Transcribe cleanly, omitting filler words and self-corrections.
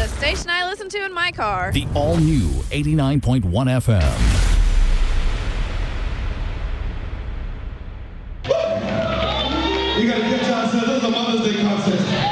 the station I listen to in my car. The all-new 89.1 FM. You got a good job, son. This is a Mother's Day contest.